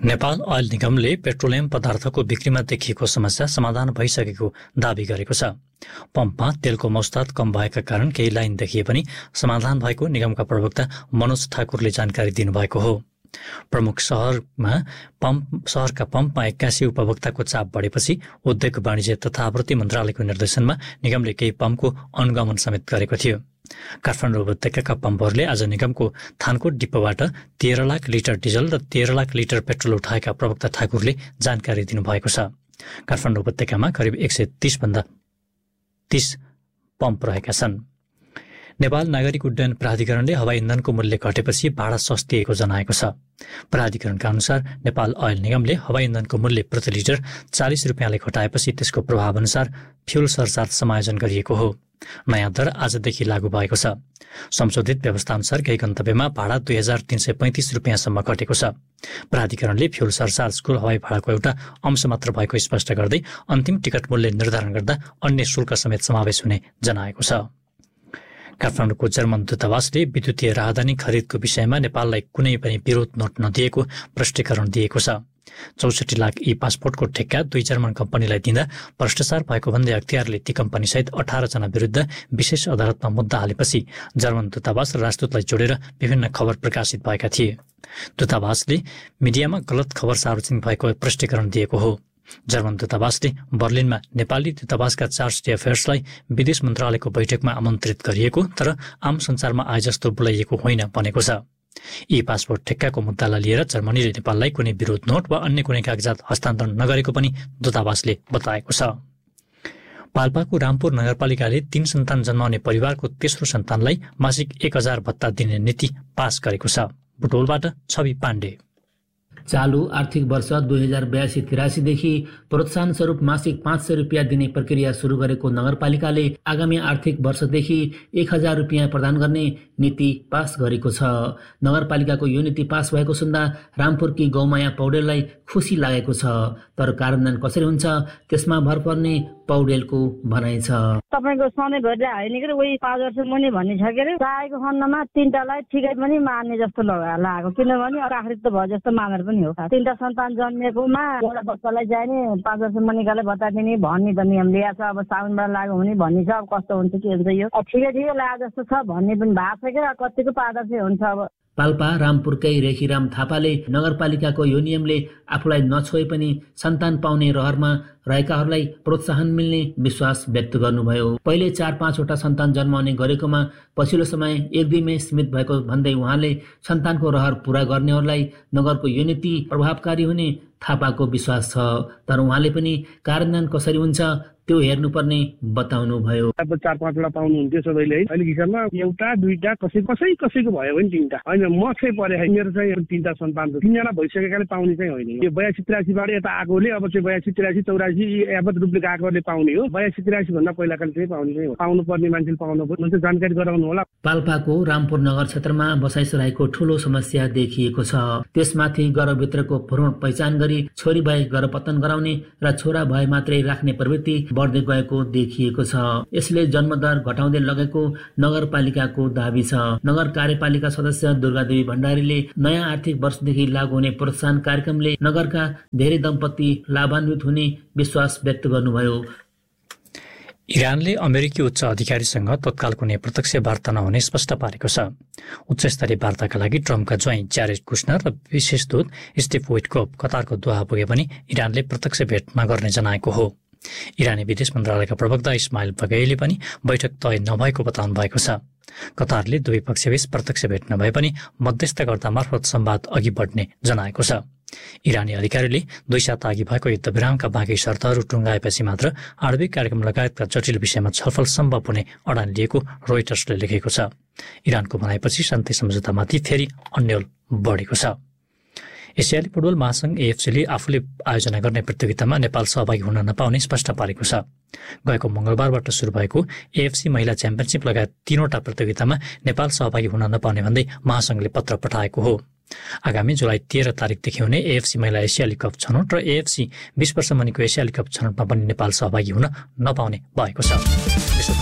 Nepal oil निगमले petroleum पदार्थको बिक्रीमा देखिएको समस्या समाधान भइसकेको दावी गरेको छ। पम्पमा तेलको मौस्ताद कम भएका कारण केही लाइन देखिए पनि समाधान भएको निगमका प्रवक्ता मनोज ठाकुरले जानकारी दिनुभएको हो। प्रमुख शहरका पम्पमा 81 उपभोक्ताको चाप बढेपछि उद्योग वाणिज्य तथा आपूर्ति मन्त्रालयको निर्देशनमा निगमले केही पम्पको अनुगमन समेत गरेको थियो। काठमाडौँ उपत्यकाका पम्पहरूले आज निगमको थानको डिपोबाट 13 लाख लिटर डिजल र 13 लाख लिटर पेट्रोल उठाएका प्रवक्ता ठाकुरले जानकारी दिनुभएको छ। काठमाडौँ उपत्यकामा करिब 130 भन्दा 30 पम्प रहेका छन्। नेपाल नागरिक उड्डयन प्राधिकरणले हवाई इन्धनको मूल्य घटेपछि भाडा सस्तिएको जनाएको छ। प्राधिकरणका अनुसार नेपाल ओइल निगमले हवाई इन्धनको मूल्य प्रति लिटर 40 रुपियाँले घटाएपछि त्यसको प्रभाव अनुसार फ्युल सरचार्ज समायोजन गरिएको हो। नयाँ दर आजदेखि लागू भएको छ। संशोधित व्यवस्था अनुसार केही गन्तव्यमा भाडा 2335 रुपियाँसम्म घटेको छ। प्राधिकरणले फ्युल सरचार्ज कुल हवाई भाडाको एउटा अंश मात्र भएको स्पष्ट गर्दै अन्तिम टिकट मूल्य निर्धारण गर्दा अन्य शुल्क समेत समावेश हुने जनाएको छ। काठमाडौँको जर्मन दूतावासले विद्युतीय राहदानी खरिदको विषयमा नेपाललाई कुनै पनि विरोध नोट नदिएको प्रष्टीकरण दिएको छ। 64 लाख ई पासपोर्टको ठेक्का 2 जर्मन कम्पनीलाई दिँदा भ्रष्टाचार भएको भन्दै अख्तियारले ती कम्पनीसहित 18 जना विरुद्ध विशेष अदालतमा मुद्दा हालेपछि जर्मन दूतावास र राजदूतलाई जोडेर विभिन्न खबर प्रकाशित भएका थिए। दूतावासले मिडियामा गलत खबर सार्वजनिक भएको प्रष्टीकरण दिएको हो। जर्मन दूतावासले बर्लिनमा नेपाली दूतावासका चार्ज अफेयर्सलाई विदेश मन्त्रालयको बैठकमा आमन्त्रित गरिएको तर आम सञ्चारमा आए जस्तो बोलाइएको होइन भनेको छ। ई पासपोर्ट ठेक्काको मुद्दालाई लिएर जर्मनीले नेपाललाई कुनै विरोध नोट वा अन्य कुनै कागजात हस्तान्तरण नगरेको पनि दूतावासले बताएको छ। पाल्पाको रामपुर नगरपालिकाले 3 सन्तान जन्माउने परिवारको तेस्रो सन्तानलाई मासिक 1000 भत्ता दिने नीति पास गरेको छ। बुटोलबाट छवि पाण्डे। चालू आर्थिक वर्ष 2082-83 देखि प्रोत्साहन स्वरूप मासिक 500 रुपियाँ दिने प्रक्रिया सुरु गरेको नगरपालिकाले आगामी आर्थिक वर्षदेखि 1000 रुपियाँ प्रदान गर्ने नीति पास गरेको छ। नगरपालिकाको यो नीति पास भएको सुन्दा रामपुरकी गौमाया पौडेललाई खुसी लागेको छ। तर कार्यान्वयन कसरी हुन्छ त्यसमा भर पर्ने पौडेलको भनाइ छ। तपाईको सधैँभरि होइन के उही 5 वर्ष मुनि भन्ने छ के चाहेको खण्डमा 3टालाई ठिकै पनि मार्ने जस्तो लागेको, किनभने आखिर त भयो जस्तो मानेर पनि हो। 3टा सन्तान जन्मिएकोमा एउटा बच्चालाई चाहिने 5 वर्ष मुनिकालाई भत्ता दिने भन्ने त नियम ल्याएको छ। अब साउनबाट लागु हुने भन्ने छ। अब कस्तो हुन्छ के हुन्छ यो ठिकै लागे जस्तो छ भन्ने पनि भएको छ क्या। कतिको पारदर्शी हुन्छ। अब पाल्पा रामपुरकै रेखीराम थापाले नगरपालिकाको यो नियमले आफूलाई नछोए पनि सन्तान पाउने रहरमा रहेकाहरूलाई प्रोत्साहन मिल्ने विश्वास व्यक्त गर्नुभयो। पहिले 4-5 वटा सन्तान जन्माउने गरेकोमा पछिल्लो समय 1-2 सीमित भएको भन्दै उहाँले सन्तानको रहर पूरा गर्नेहरूलाई नगरको यो नीति प्रभावकारी हुने थापाको विश्वास छ। तर उहाँले पनि कार्यान्वयन कसरी हुन्छ त्यो हेर्नुपर्ने बताउनु भयो। अब 4-5 वटा पाउनुहुन्थ्यो सबैले है। अहिले हिसाबमा एउटा दुईटा कसैको भयो भने 3टा होइन। म चाहिँ परे मेरो चाहिँ 3टा सन्तान 3 जना भइसकेकाले पाउने चाहिँ होइन। यो 82-83 बाट यता आएकोले अब चाहिँ 82-83-84 यावत रूपले आएकोले पाउने हो। 82-83 भन्दा पहिलाकाले चाहिँ पाउने चाहिँ हो। पाउनु पर्ने मान्छेले पाउनु पर्छ। जानकारी गराउनु होला। पाल्पाको रामपुर नगर क्षेत्रमा बसाइसराईको ठूलो समस्या देखिएको छ। त्यसमाथि गर्भभित्रको भ्रूण पहिचान गरी छोरी भए गर्भपतन गराउने र छोरा भए मात्रै राख्ने प्रवृत्ति बढ्दै गएको देखिएको छ। यसले जन्मदर घटाउँदै लगेको नगरपालिकाको दाबी छ। नगर कार्यपालिका सदस्य दुर्गादेवी भण्डारीले नयाँ आर्थिक वर्षदेखि लागू हुने प्रोत्साहन कार्यक्रमले नगरका धेरै दम्पति लाभान्वित हुने विश्वास व्यक्त गर्नुभयो। इरानले अमेरिकी उच्च अधिकारीसँग तत्काल कुनै प्रत्यक्ष वार्ता नहुने स्पष्ट पारेको छ। उच्चस्तरीय वार्ताका लागि ट्रम्पका ज्वाइँ ज्यारेड कुश्नर र विशेष दूत स्टिभ विटकोफ कतारको दोहा पुगे पनि इरानले प्रत्यक्ष भेट नगर्ने जनाएको हो। इरानी विदेश मन्त्रालयका प्रवक्ता इस्माइल बगैले पनि बैठक तय नभएको बताउनु भएको छ। कतारले दुवै पक्षबीच प्रत्यक्ष भेट नभए पनि मध्यस्थकर्ता मार्फत संवाद अघि बढ्ने जनाएको छ। इरानी अधिकारीले 2 साता अघि भएको युद्धविरामका बाँकी शर्तहरू टुङ्गाएपछि मात्र आणविक कार्यक्रम लगायतका जटिल विषयमा छलफल सम्भव हुने अडान लिएको रोइटर्सले लेखेको छ। इरानको भनाइपछि शान्ति सम्झौतामाथि फेरि अन्यल बढेको छ। एसियाली फुटबल महासंघ एएफसीले आफूले आयोजना गर्ने प्रतियोगितामा नेपाल सहभागी हुन नपाउने स्पष्ट पारेको छ। गएको मंगलबारबाट सुरु भएको एएफसी महिला च्याम्पियनशिप लगायत 3वटा प्रतियोगितामा नेपाल सहभागी हुन नपाउने भन्दै महासंघले पत्र पठाएको हो। आगामी जुलाई 13 तारिकदेखि हुने एएफसी महिला एसियाली कप छनौट र एएफसी 20 वर्ष मुनिको एसियाली कप छनौटमा पनि नेपाल सहभागी हुन नपाउने भएको छ।